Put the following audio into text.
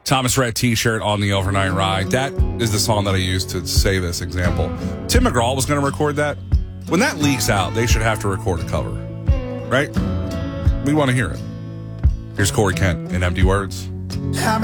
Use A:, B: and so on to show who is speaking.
A: Thomas Rhett t-shirt on the overnight ride. That is the song that I used to say this example. Tim McGraw was going to record that. When that leaks out, they should have to record a cover. Right? We want to hear it. Here's Corey Kent in Empty Words.